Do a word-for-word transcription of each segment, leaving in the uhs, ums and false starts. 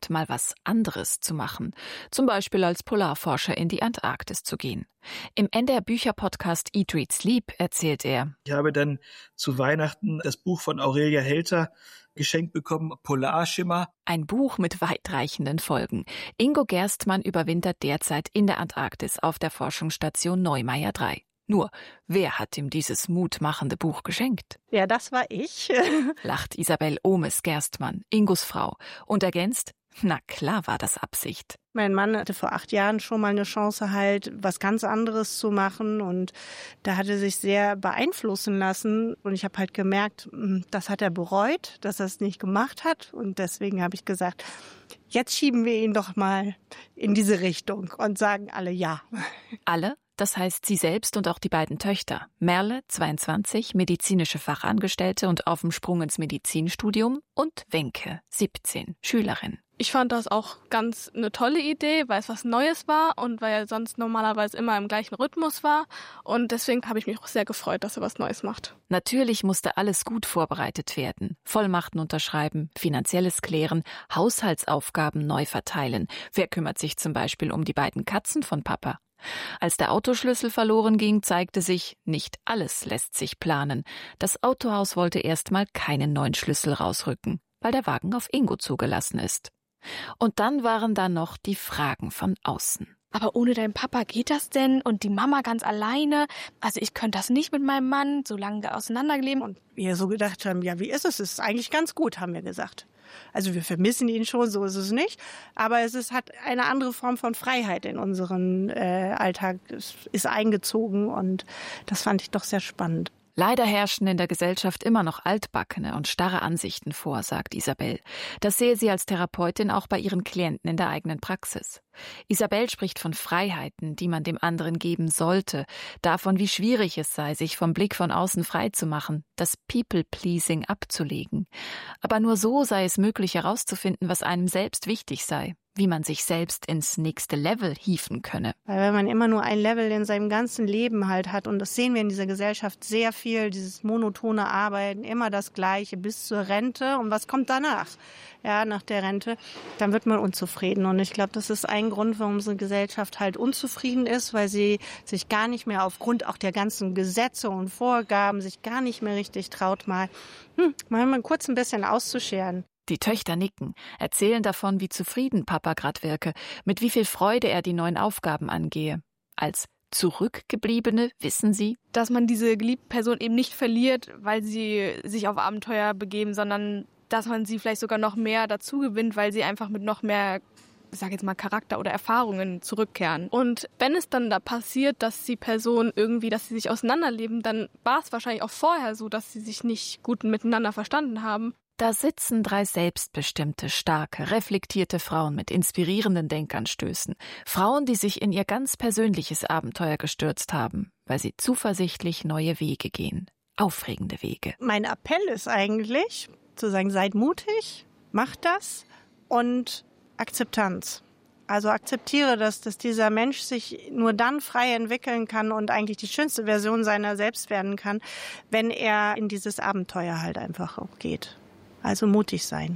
träumt, mal was anderes zu machen. Zum Beispiel als Polarforscher in die Antarktis zu gehen. Im N D R-Bücher-Podcast Eat, Read, Sleep erzählt er: Ich habe dann zu Weihnachten das Buch von Aurelia Helter geschenkt bekommen, Polarschimmer. Ein Buch mit weitreichenden Folgen. Ingo Gerstmann überwintert derzeit in der Antarktis auf der Forschungsstation Neumayer drei. Nur, wer hat ihm dieses mutmachende Buch geschenkt? Ja, das war ich. Lacht Isabel Ohmes-Gerstmann, Ingos Frau, und ergänzt: Na klar war das Absicht. Mein Mann hatte vor acht Jahren schon mal eine Chance, halt was ganz anderes zu machen, und da hat er sich sehr beeinflussen lassen, und ich habe halt gemerkt, das hat er bereut, dass er es nicht gemacht hat, und deswegen habe ich gesagt, jetzt schieben wir ihn doch mal in diese Richtung und sagen alle ja. Alle? Das heißt sie selbst und auch die beiden Töchter. Merle, zweiundzwanzig, medizinische Fachangestellte und auf dem Sprung ins Medizinstudium, und Wenke, siebzehn, Schülerin. Ich fand das auch ganz eine tolle Idee, weil es was Neues war und weil er sonst normalerweise immer im gleichen Rhythmus war. Und deswegen habe ich mich auch sehr gefreut, dass er was Neues macht. Natürlich musste alles gut vorbereitet werden. Vollmachten unterschreiben, Finanzielles klären, Haushaltsaufgaben neu verteilen. Wer kümmert sich zum Beispiel um die beiden Katzen von Papa? Als der Autoschlüssel verloren ging, zeigte sich, nicht alles lässt sich planen. Das Autohaus wollte erstmal keinen neuen Schlüssel rausrücken, weil der Wagen auf Ingo zugelassen ist. Und dann waren da noch die Fragen von außen. Aber ohne deinen Papa geht das denn? Und die Mama ganz alleine? Also ich könnte das nicht mit meinem Mann, so lange wir auseinanderleben. Und wir so gedacht haben, ja, wie ist es? Es ist eigentlich ganz gut, haben wir gesagt. Also wir vermissen ihn schon, so ist es nicht. Aber es ist, hat eine andere Form von Freiheit in unseren äh, Alltag. Es ist eingezogen, und das fand ich doch sehr spannend. Leider herrschen in der Gesellschaft immer noch altbackene und starre Ansichten vor, sagt Isabel. Das sehe sie als Therapeutin auch bei ihren Klienten in der eigenen Praxis. Isabel spricht von Freiheiten, die man dem anderen geben sollte, davon, wie schwierig es sei, sich vom Blick von außen frei zu machen, das People-Pleasing abzulegen. Aber nur so sei es möglich herauszufinden, was einem selbst wichtig sei, wie man sich selbst ins nächste Level hieven könne. Weil wenn man immer nur ein Level in seinem ganzen Leben halt hat, und das sehen wir in dieser Gesellschaft sehr viel, dieses monotone Arbeiten, immer das Gleiche bis zur Rente, und was kommt danach? Ja, nach der Rente, dann wird man unzufrieden, und ich glaube, das ist ein Grund, warum unsere Gesellschaft halt unzufrieden ist, weil sie sich gar nicht mehr aufgrund auch der ganzen Gesetze und Vorgaben sich gar nicht mehr richtig traut, mal, hm, mal kurz ein bisschen auszuscheren. Die Töchter nicken, erzählen davon, wie zufrieden Papa grad wirke, mit wie viel Freude er die neuen Aufgaben angehe. Als Zurückgebliebene wissen sie, dass man diese geliebte Person eben nicht verliert, weil sie sich auf Abenteuer begeben, sondern dass man sie vielleicht sogar noch mehr dazu gewinnt, weil sie einfach mit noch mehr, ich sag jetzt mal, Charakter oder Erfahrungen zurückkehren. Und wenn es dann da passiert, dass die Person irgendwie, dass sie sich auseinanderleben, dann war es wahrscheinlich auch vorher so, dass sie sich nicht gut miteinander verstanden haben. Da sitzen drei selbstbestimmte, starke, reflektierte Frauen mit inspirierenden Denkanstößen. Frauen, die sich in ihr ganz persönliches Abenteuer gestürzt haben, weil sie zuversichtlich neue Wege gehen. Aufregende Wege. Mein Appell ist eigentlich, zu sagen, seid mutig, macht das, und Akzeptanz. Also akzeptiere das, dass dieser Mensch sich nur dann frei entwickeln kann und eigentlich die schönste Version seiner selbst werden kann, wenn er in dieses Abenteuer halt einfach auch geht. Also mutig sein.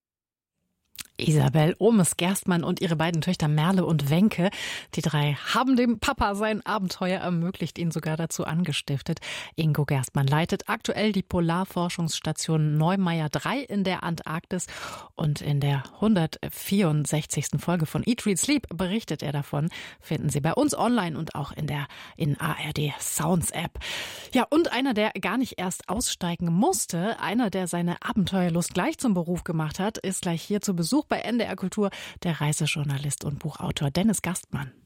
Isabel Ohmes-Gerstmann und ihre beiden Töchter Merle und Wenke. Die drei haben dem Papa sein Abenteuer ermöglicht, ihn sogar dazu angestiftet. Ingo Gerstmann leitet aktuell die Polarforschungsstation Neumayer drei in der Antarktis, und in der hundertvierundsechzigsten Folge von Eat, Read, Sleep berichtet er davon. Finden Sie bei uns online und auch in der in A R D Sounds App. Ja, und einer, der gar nicht erst aussteigen musste, einer, der seine Abenteuerlust gleich zum Beruf gemacht hat, ist gleich hier zu Besuch bei N D R Kultur, der Reisejournalist und Buchautor Dennis Gastmann.